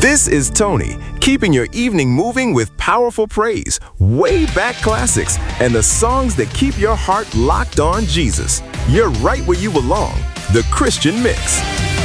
This is Tony, keeping your evening moving with powerful praise, way back classics, and the songs that keep your heart locked on Jesus. You're right where you belong, the Christian Mix.